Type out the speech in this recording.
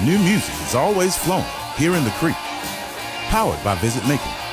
New music is always flowing here in the Creek. Powered by Visit Macon.